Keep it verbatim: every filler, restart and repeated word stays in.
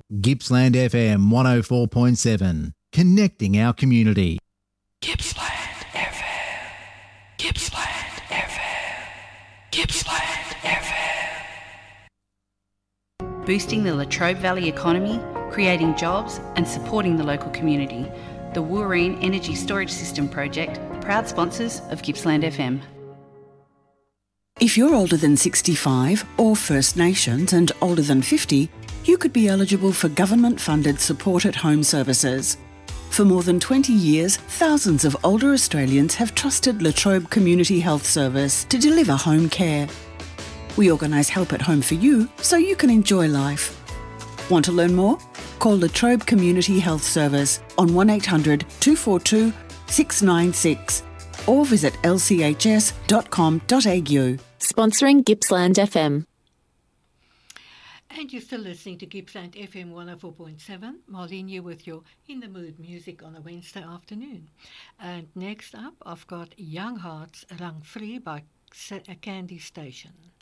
Gippsland F M one oh four point seven, connecting our community. Gippsland F M. Gippsland F M. Gippsland F M. Boosting the Latrobe Valley economy, creating jobs and supporting the local community. The Wooreen Energy Storage System Project, proud sponsors of Gippsland F M. If you're older than sixty-five or First Nations and older than fifty, you could be eligible for government-funded support at home services. For more than twenty years, thousands of older Australians have trusted Latrobe Community Health Service to deliver home care. We organise help at home for you so you can enjoy life. Want to learn more? Call Latrobe Community Health Service on one eight hundred two four two six nine six or visit l c h s dot com dot a u. Sponsoring Gippsland F M. And you're still listening to Gippsland F M one oh four point seven. Marlene here with your In the Mood music on a Wednesday afternoon. And next up, I've got Young Hearts Rang Free by Candy Station.